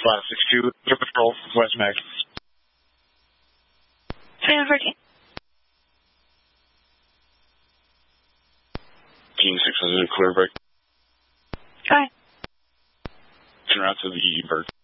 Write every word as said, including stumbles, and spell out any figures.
five six two, Air Patrol, West Max. Freedom fourteen. Team six hundred, clear break. Go ahead. En route to the Bird.